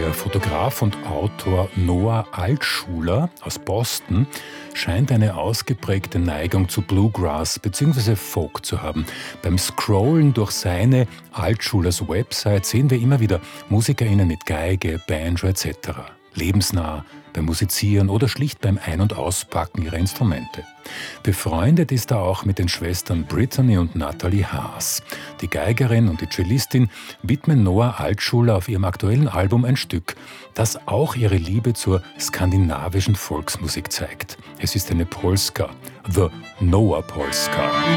Der Fotograf und Autor Noah Altschuler aus Boston scheint eine ausgeprägte Neigung zu Bluegrass bzw. Folk zu haben. Beim Scrollen durch seine Altschulers Website sehen wir immer wieder MusikerInnen mit Geige, Banjo etc. Lebensnah beim Musizieren oder schlicht beim Ein- und Auspacken ihrer Instrumente. Befreundet ist er auch mit den Schwestern Brittany und Natalie Haas. Die Geigerin und die Cellistin widmen Noah Altschuler auf ihrem aktuellen Album ein Stück, das auch ihre Liebe zur skandinavischen Volksmusik zeigt. Es ist eine Polska, The Noah Polska.